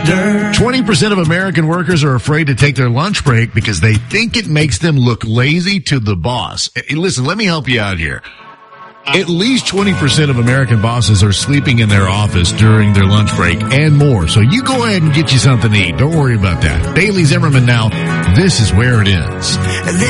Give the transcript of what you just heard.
dirt. 20% of American workers are afraid to take their lunch break because they think it makes them look lazy to the boss. Hey, listen, let me help you out here. At least 20% of American bosses are sleeping in their office during their lunch break and more. So you go ahead and get you something to eat. Don't worry about that. Bailey Zimmerman now. This is where it ends.